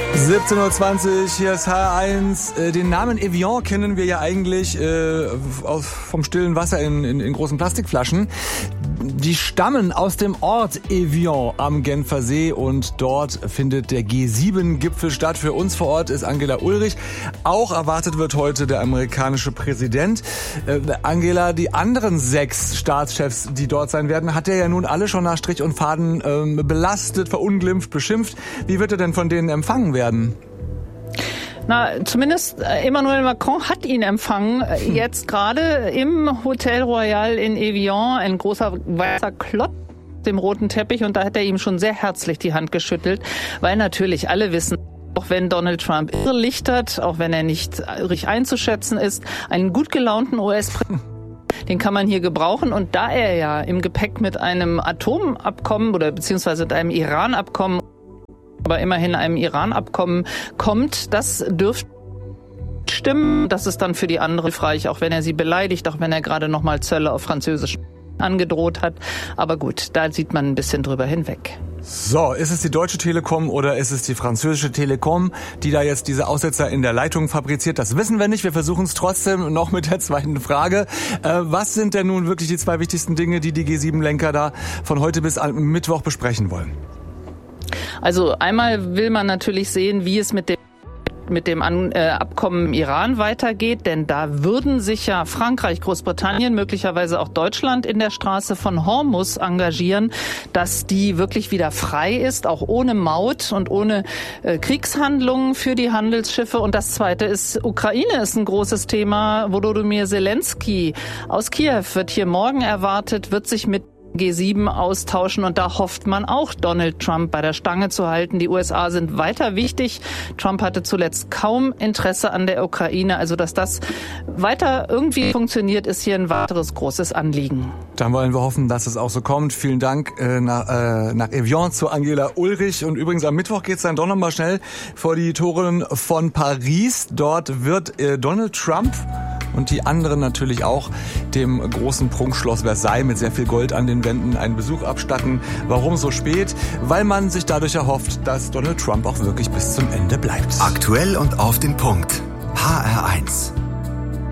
17.20 Uhr, hier ist HR1. Den Namen Evian kennen wir ja eigentlich vom stillen Wasser in großen Plastikflaschen. Die stammen aus dem Ort Evian am Genfer See und dort findet der G7-Gipfel statt. Für uns vor Ort ist Angela Ulrich. Auch erwartet wird heute der amerikanische Präsident. Angela, die anderen 6 Staatschefs, die dort sein werden, hat er ja nun alle schon nach Strich und Faden belastet, verunglimpft, beschimpft. Wie wird er denn von denen empfangen werden? Na, zumindest Emmanuel Macron hat ihn empfangen, jetzt gerade im Hotel Royal in Evian, ein großer weißer Klotz dem roten Teppich, und da hat er ihm schon sehr herzlich die Hand geschüttelt, weil natürlich alle wissen, auch wenn Donald Trump irrlichtert, auch wenn er nicht richtig einzuschätzen ist, einen gut gelaunten US-Präsidenten, den kann man hier gebrauchen. Und da er ja im Gepäck mit einem Atomabkommen oder beziehungsweise mit einem Iran-Abkommen, aber immerhin einem Iran-Abkommen kommt, das dürfte stimmen. Das ist dann für die anderen hilfreich, auch wenn er sie beleidigt, auch wenn er gerade nochmal Zölle auf Französisch angedroht hat. Aber gut, da sieht man ein bisschen drüber hinweg. So, ist es die Deutsche Telekom oder ist es die französische Telekom, die da jetzt diese Aussetzer in der Leitung fabriziert? Das wissen wir nicht. Wir versuchen es trotzdem noch mit der zweiten Frage. Was sind denn nun wirklich die 2 wichtigsten Dinge, die G7-Lenker da von heute bis Mittwoch besprechen wollen? Also einmal will man natürlich sehen, wie es mit dem Abkommen im Iran weitergeht, denn da würden sich ja Frankreich, Großbritannien, möglicherweise auch Deutschland in der Straße von Hormuz engagieren, dass die wirklich wieder frei ist, auch ohne Maut und ohne Kriegshandlungen für die Handelsschiffe. Und das Zweite ist, Ukraine ist ein großes Thema. Volodymyr Zelensky aus Kiew wird hier morgen erwartet, wird sich mit G7 austauschen, und da hofft man auch, Donald Trump bei der Stange zu halten. Die USA sind weiter wichtig. Trump hatte zuletzt kaum Interesse an der Ukraine. Also, dass das weiter irgendwie funktioniert, ist hier ein weiteres großes Anliegen. Dann wollen wir hoffen, dass es auch so kommt. Vielen Dank nach Evian zu Angela Ulrich. Und übrigens am Mittwoch geht's dann doch nochmal schnell vor die Toren von Paris. Dort wird Donald Trump und die anderen natürlich auch dem großen Prunkschloss Versailles mit sehr viel Gold an den Wänden einen Besuch abstatten. Warum so spät? Weil man sich dadurch erhofft, dass Donald Trump auch wirklich bis zum Ende bleibt. Aktuell und auf den Punkt. HR1.